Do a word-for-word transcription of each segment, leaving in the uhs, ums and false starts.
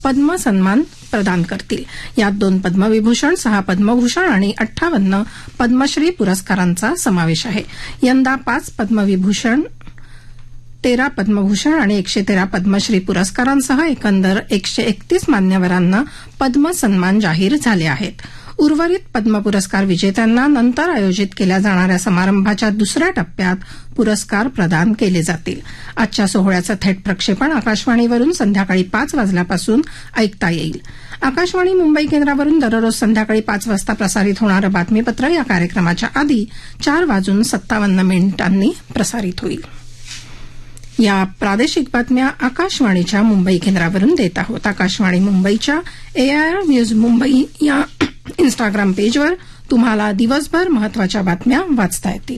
पद्म सन्मान प्रदान करतील. यात दोन पद्मविभूषण, सहा पद्मभूषण आणि अठ्ठावन्न पद्मश्री पुरस्कारांचा समावेश आहे. यंदा पाच पद्मविभूषण, तेरा पद्मभूषण आणि एकशे तेरा पद्मश्री पुरस्कारांसह एकंदर एकशे एकतीस मान्यवरांना पद्म सन्मान जाहीर झाले आहेत. उर्वरित पद्म पुरस्कार विजेत्यांना नंतर आयोजित केल्या जाणाऱ्या समारंभाच्या दुसऱ्या टप्प्यात पुरस्कार प्रदान केले जातील. आजच्या सोहळ्याचं थेट प्रक्षेपण आकाशवाणीवरून संध्याकाळी पाच वाजल्यापासून ऐकता येईल. आकाशवाणी मुंबई केंद्रावरून दररोज संध्याकाळी पाच वाजता प्रसारित होणारं बातमीपत्र या कार्यक्रमाच्या आधी चार वाजून सत्तावन्न मिनिटांनी प्रसारित होईल. या प्रादेशिक बातम्या आकाशवाणीच्या मुंबई केंद्रावरून देत आहोत. आकाशवाणी मुंबईच्या एआयआर न्यूज मुंबई या इन्स्टाग्राम पेजवर तुम्हाला दिवसभर महत्वाच्या बातम्या वाचता येतील.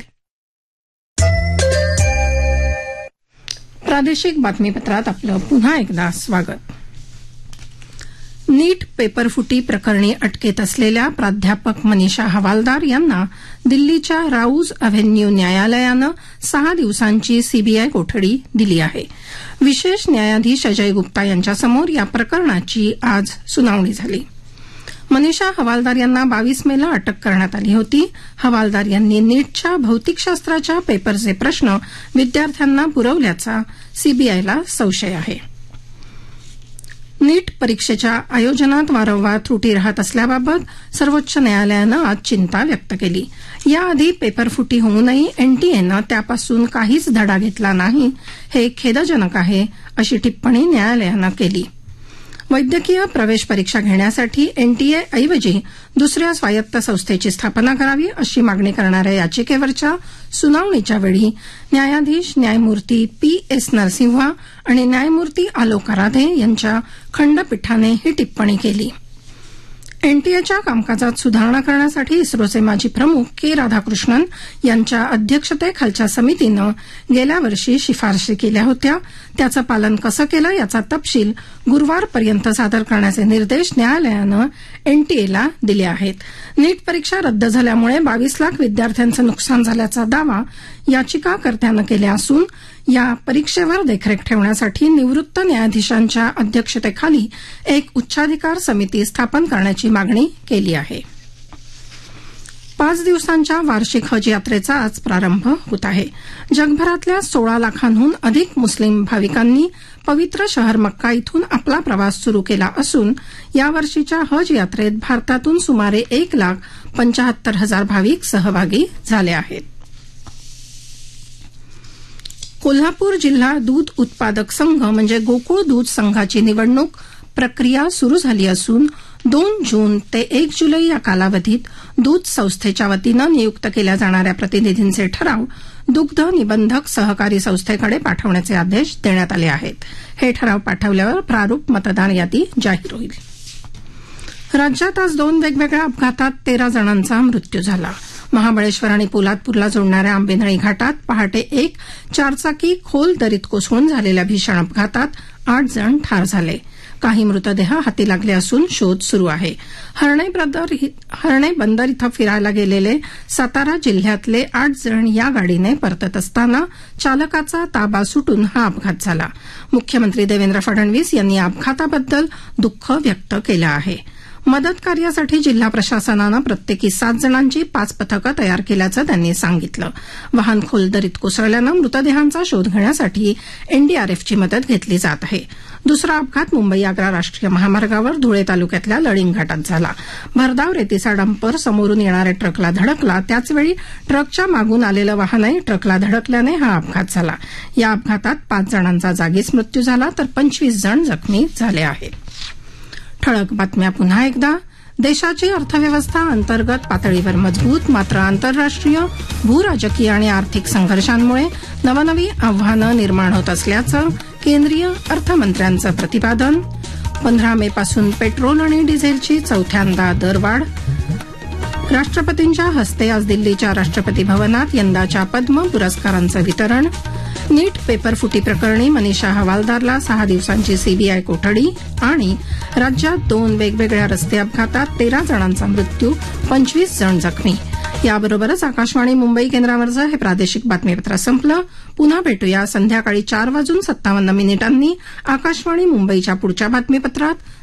प्रादेशिक बातमीपत्रात आपलं पुन्हा एकदा स्वागत. नीट पेपरफुटी प्रकरणी अटकेत असलेल्या प्राध्यापक मनीषा हवालदार यांना दिल्लीच्या राऊज अव्हेन्यू न्यायालयानं सहा दिवसांची सीबीआय कोठडी दिली आहे. विशेष न्यायाधीश अजय गुप्ता यांच्यासमोर या प्रकरणाची आज सुनावणी झाली. मनीषा हवालदार यांना बावीस मेला अटक करण्यात आली होती. हवालदार यांनी नीटच्या भौतिकशास्त्राच्या पेपरचे प्रश्न विद्यार्थ्यांना पुरवल्याचा सीबीआयला संशय आहे. नीट परीक्षेच्या आयोजनात वारंवार त्रुटी राहत असल्याबाबत सर्वोच्च न्यायालयानं आज चिंता व्यक्त केली. याआधी पेपरफुटी होऊनही एनटीएनं त्यापासून काहीच धडा घेतला नाही, हे खेदजनक आहे, अशी टिप्पणी न्यायालयानं केली. वैद्यकीय प्रवेश परीक्षा घेण्यासाठी एनटीए ऐवजी दुसऱ्या स्वायत्त संस्थेची स्थापना करावी अशी मागणी करणाऱ्या याचिकेवरच्या सुनावणीच्या वेळी न्यायाधीश न्यायमूर्ती पी एस नरसिंहा आणि न्यायमूर्ती आलोक आराधे यांच्या खंडपीठाने ही टिप्पणी केली. एनटीएच्या कामकाजात सुधारणा करण्यासाठी इस्रोचे माजी प्रमुख के राधाकृष्णन यांच्या अध्यक्षतेखालच्या समितीनं गेल्या वर्षी शिफारशी केल्या होत्या. त्याचं पालन कसं केलं याचा तपशील गुरुवारपर्यंत सादर करण्याचे निर्देश न्यायालयानं एनटीएला दिले आहेत. नीट परीक्षा रद्द झाल्यामुळे बावीस लाख विद्यार्थ्यांचं नुकसान झाल्याचा दावा याचिकाकर्त्यानं केला असून या परीक्षेवर देखरेख ठेवण्यासाठी निवृत्त न्यायाधीशांच्या अध्यक्षतेखाली एक उच्चाधिकार समिती स्थापन करण्याची मागणी केली आहे. पाच दिवसांच्या वार्षिक हज यात्रेचा आज प्रारंभ होत आहे. जगभरातल्या सोळा लाखांहून अधिक मुस्लिम भाविकांनी पवित्र शहर मक्का इथून आपला प्रवास सुरू केला असून यावर्षीच्या हज यात्रेत भारतातून सुमारे एक लाख पंचाहत्तर हजार भाविक सहभागी झाले आहेत. कोल्हापूर जिल्हा दूध उत्पादक संघ म्हणजे गोकुळ दूध संघाची निवडणूक प्रक्रिया सुरू झाली असून दोन जून ते एक जुलै या कालावधीत दूध संस्थेच्या वतीनं नियुक्त केल्या जाणाऱ्या प्रतिनिधींचे ठराव दुग्ध निबंधक सहकारी संस्थेकडे पाठवण्याचे आदेश देण्यात आले आहेत. हे ठराव पाठवल्यावर प्रारूप मतदान यादी जाहीर होईल. राज्यात आज दोन वेगवेगळ्या अपघातात तेरा जणांचा मृत्यू झाला. महाबळेश्वर आणि पोलादपूरला जोडणाऱ्या आंबेनळी घाटात पहाटे एक चारचाकी खोल दरीत कोसळून झालेल्या भीषण अपघातात आठ जण ठार झाले. काही मृतदेह हाती लागले असून शोध सुरू आहे. हर्णे बंदर हर्णे बंदर इथं फिरायला गेलेले सातारा जिल्ह्यातले आठ जण या गाडीने परतत असताना चालकाचा ताबा सुटून हा अपघात झाला. मुख्यमंत्री देवेंद्र फडणवीस यांनी या अपघाताबद्दल दुःख व्यक्त केलं आहे. मदत कार्यासाठी जिल्हा प्रशासनानं प्रत्येकी सात जणांची पाच पथकं तयार केल्याचं त्यांनी सांगितलं. वाहन खोल दरीत कोसळल्यानं मृतदेहांचा शोध घेण्यासाठी एनडीआरएफची मदत घेतली जात आहे. दुसरा अपघात मुंबई आग्रा राष्ट्रीय महामार्गावर धुळे तालुक्यातल्या लळिंग घाटात झाला. भरधाव रेतीचा डंपर समोरून येणाऱ्या ट्रकला धडकला. त्याचवेळी ट्रकच्या मागून आलेलं वाहनही ट्रकला धडकल्याने हा अपघात झाला. या अपघातात पाच जणांचा जागीच मृत्यू झाला तर पंचवीस जण जखमी झाले आहेत. ठळक बातम्या पुन्हा एकदा. देशाची अर्थव्यवस्था अंतर्गत पातळीवर मजबूत, मात्र आंतरराष्ट्रीय भूराजकीय आणि आर्थिक संघर्षांमुळे नवनवी आव्हानं निर्माण होत असल्याचं केंद्रीय अर्थमंत्र्यांचं प्रतिपादन. पंधरा मे पासून पेट्रोल आणि डिझेलची चौथ्यांदा दरवाढ. राष्ट्रपतींच्या हस्ते आज दिल्लीच्या राष्ट्रपती भवनात यंदाच्या पद्म पुरस्कारांचं वितरण. नीट पेपरफुटी प्रकरणी मनीषा हवालदारला सहा दिवसांची सीबीआय कोठडी. आणि राज्यात दोन वेगवेगळ्या रस्ते अपघातात तेरा जणांचा मृत्यू, पंचवीस जण जखमी. याबरोबरच आकाशवाणी मुंबई केंद्रावरचं हे प्रादेशिक बातमीपत्र संपलं. पुन्हा भेटूया संध्याकाळी चार वाजून सत्तावन्न मिनिटांनी आकाशवाणी मुंबईच्या पुढच्या बातमीपत्रात.